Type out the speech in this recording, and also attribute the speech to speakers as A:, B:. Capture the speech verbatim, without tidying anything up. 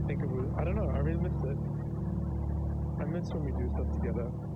A: think it was. I don't know. I really miss it. I miss when we do stuff together.